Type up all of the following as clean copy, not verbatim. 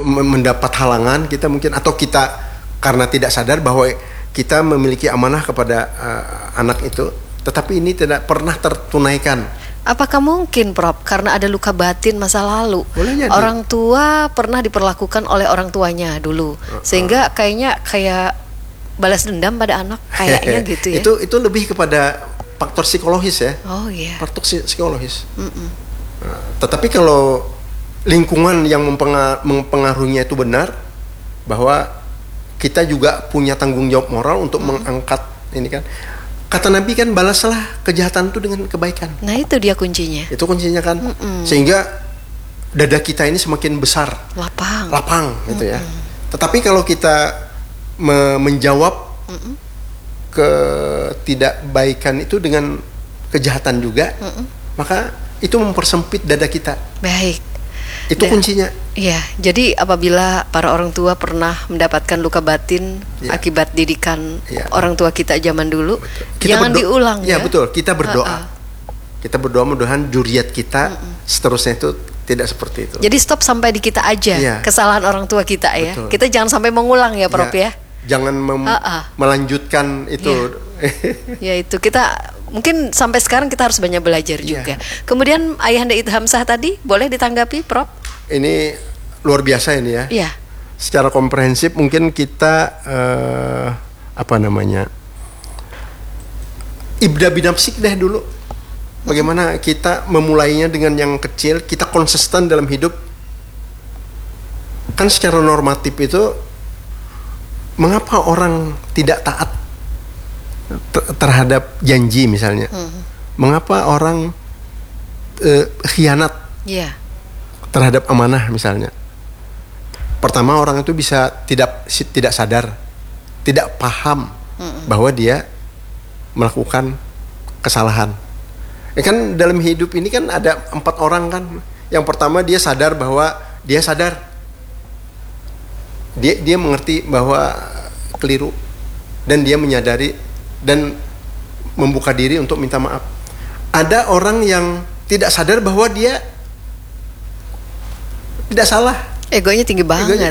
mendapat halangan, kita mungkin, atau kita karena tidak sadar bahwa kita memiliki amanah kepada anak itu, tetapi ini tidak pernah tertunaikan. Apakah mungkin, Prof, karena ada luka batin masa lalu? Orang tua pernah diperlakukan oleh orang tuanya dulu, sehingga kayak balas dendam pada anak, kayaknya gitu ya. Itu lebih kepada faktor psikologis ya. Oh iya. Faktor psikologis. Tetapi kalau lingkungan yang mempengaruhinya itu benar, bahwa kita juga punya tanggung jawab moral untuk mengangkat ini kan. Kata Nabi kan, balaslah kejahatan itu dengan kebaikan. Nah itu dia kuncinya. Itu kuncinya kan. Sehingga dada kita ini semakin besar. Lapang gitu ya. Tetapi kalau kita menjawab ketidakbaikan itu dengan kejahatan juga, maka itu mempersempit dada kita. Baik. Itu kuncinya. Iya, jadi apabila para orang tua pernah mendapatkan luka batin akibat didikan orang tua kita zaman dulu, jangan diulang ya. Betul. Kita berdoa. Kita berdoa mudah-mudahan juriat kita seterusnya itu tidak seperti itu. Jadi stop sampai di kita aja kesalahan orang tua kita ya. Betul. Kita jangan sampai mengulang ya, Prof ya. Jangan melanjutkan itu. Ya itu kita mungkin sampai sekarang kita harus banyak belajar juga. Kemudian Ayahanda Idhamsah tadi boleh ditanggapi, Prof? Ini luar biasa ini ya. Iya. Secara komprehensif mungkin kita ibda binafsik deh dulu. Bagaimana kita memulainya dengan yang kecil, kita konsisten dalam hidup. Kan secara normatif itu, mengapa orang tidak taat terhadap janji misalnya? Mengapa orang khianat terhadap amanah misalnya? Pertama, orang itu bisa tidak sadar, tidak paham bahwa dia melakukan kesalahan. Kan dalam hidup ini kan ada 4 orang kan. Yang pertama, dia sadar bahwa dia sadar. Dia mengerti bahwa keliru, dan dia menyadari dan membuka diri untuk minta maaf. Ada orang yang tidak sadar bahwa dia tidak salah. Egonya tinggi banget.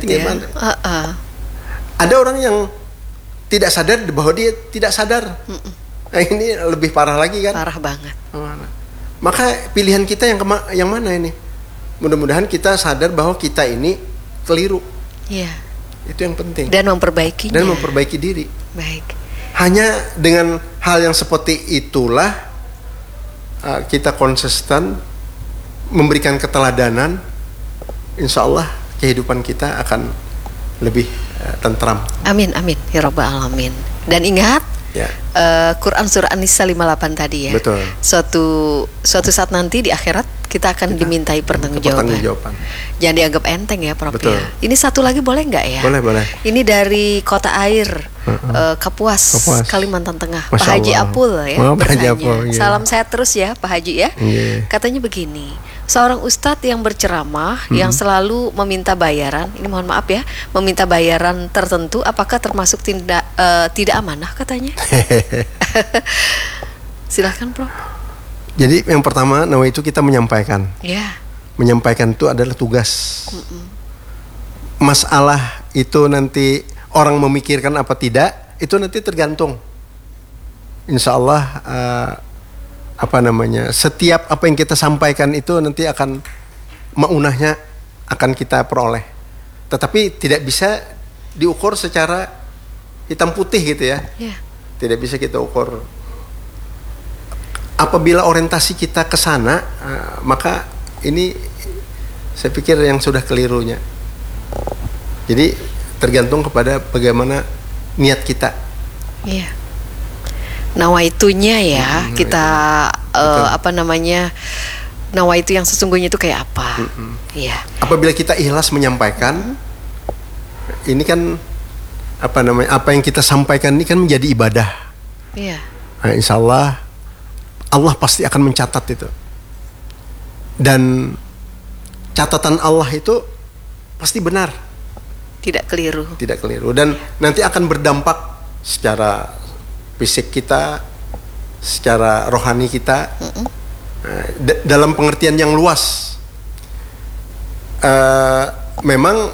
Ada orang yang tidak sadar bahwa dia tidak sadar. Nah, ini lebih parah lagi kan? Parah banget. Maka pilihan kita yang mana ini? Mudah-mudahan kita sadar bahwa kita ini keliru. Iya. Itu yang penting. Dan memperbaikinya. Dan memperbaiki diri. Baik. Hanya dengan hal yang seperti itulah kita konsisten memberikan keteladanan, insya Allah kehidupan kita akan lebih tentram. Amin, amin, ya Rabbal Alamin. Dan ingat, Quran surah An-Nisa 58 tadi ya. Betul. Suatu saat nanti di akhirat kita akan dimintai pertanggungjawaban. Jangan dianggap enteng ya, Prof. Betul. Ya. Ini satu lagi boleh nggak ya? Boleh. Ini dari Kota Air, Kapuas, Kalimantan Tengah. Pak Haji Apul ya. Pak Haji Apul. Salam sehat terus ya, Pak Haji ya. Katanya begini. Seorang ustadz yang berceramah yang selalu meminta bayaran, ini mohon maaf ya, meminta bayaran tertentu, apakah termasuk tidak amanah katanya? Silahkan, Prof. Jadi yang pertama, itu kita menyampaikan. Ya. Menyampaikan itu adalah tugas. Masalah itu nanti orang memikirkan apa tidak, itu nanti tergantung. Insya Allah setiap apa yang kita sampaikan itu nanti akan maunahnya akan kita peroleh. Tetapi tidak bisa diukur secara hitam putih gitu ya. Tidak bisa kita ukur. Apabila orientasi kita ke sana, maka ini saya pikir yang sudah kelirunya. Jadi tergantung kepada bagaimana niat kita. Iya. Nawaitunya ya, kita nawaitu yang sesungguhnya itu kayak apa? Iya. Apabila kita ikhlas menyampaikan, ini kan apa yang kita sampaikan ini kan menjadi ibadah. Iya. Nah, insya Allah pasti akan mencatat itu. Dan catatan Allah itu pasti benar. Tidak keliru. Dan nanti akan berdampak secara fisik kita, secara rohani kita, dalam pengertian yang luas. Memang